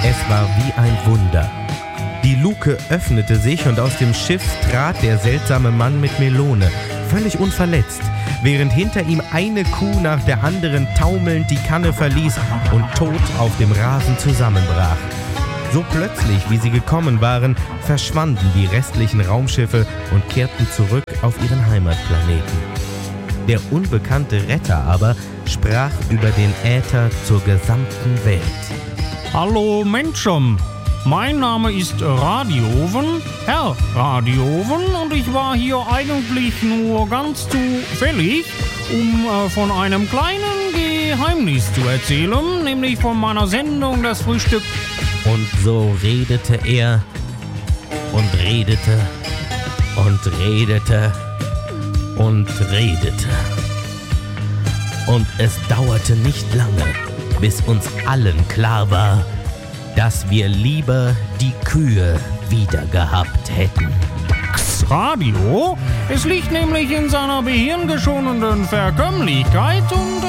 Es war wie ein Wunder. Die Luke öffnete sich und aus dem Schiff trat der seltsame Mann mit Melone, völlig unverletzt, während hinter ihm eine Kuh nach der anderen taumelnd die Kanne verließ und tot auf dem Rasen zusammenbrach. So plötzlich, wie sie gekommen waren, verschwanden die restlichen Raumschiffe und kehrten zurück auf ihren Heimatplaneten. Der unbekannte Retter aber sprach über den Äther zur gesamten Welt. Hallo Menschen, mein Name ist Radioven, Herr Radioven, und ich war hier eigentlich nur ganz zufällig, um von einem kleinen Geheimnis zu erzählen, nämlich von meiner Sendung Das Frühstück. Und so redete er und redete und redete und redete. Und es dauerte nicht lange, bis uns allen klar war, dass wir lieber die Kühe wieder gehabt hätten. Radio? Es liegt nämlich in seiner behirngeschonenden Verkömmlichkeit und